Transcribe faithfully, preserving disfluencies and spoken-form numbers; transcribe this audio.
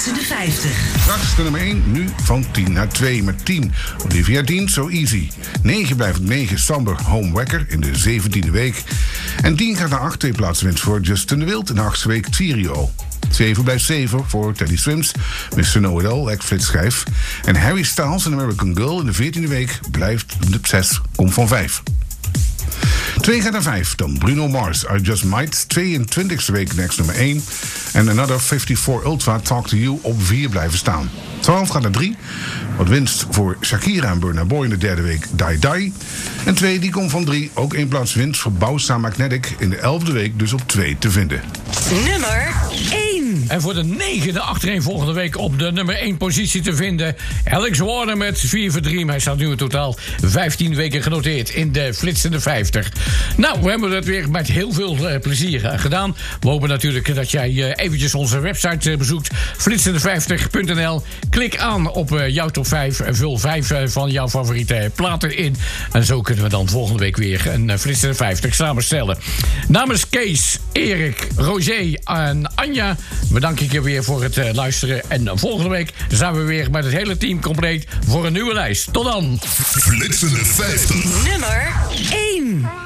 Flitsende vijftig. Straks de nummer één, nu van tien naar twee met tien. Olivia Dean, So Easy. negen blijft negen, Samber, Home Wrecker in de zeventiende week. En tien gaat naar acht, twee plaatsen winst voor Justin de Wild in de achtste week Trio. zeven blijft zeven voor Teddy Swims, mister Know It All, ex-flitsschijf. En Harry Styles, An American Girl in de veertiende week blijft de zes, komt van vijf. twee gaat naar vijf, dan Bruno Mars, I Just Might, tweeëntwintigste week next nummer één. En Another vijfenvijftig Ultra, Talk to You, op vier blijven staan. twaalf gaat naar drie, wat winst voor Shakira en Burna Boy in de derde week Die Die. En twee, die komt van drie, ook één plaats winst voor Bausa Magnetic in de elfde week, dus op twee te vinden. Nummer één. En voor de negende achtereen volgende week op de nummer één positie te vinden, Alex Warner met vier voor drie. Hij staat nu in totaal vijftien weken genoteerd in de Flitsende vijftig. Nou, we hebben dat weer met heel veel uh, plezier uh, gedaan. We hopen natuurlijk dat jij uh, eventjes onze website uh, bezoekt, flitsende vijftig punt n l. Klik aan op uh, jouw top vijf, vul vijf uh, van jouw favoriete platen in. En zo kunnen we dan volgende week weer een uh, Flitsende vijftig samenstellen. Namens Kees, Erik, Roger en Anja bedank ik je weer voor het uh, luisteren. En volgende week zijn we weer met het hele team compleet voor een nieuwe lijst. Tot dan. Flitsende vijftig. Nummer één.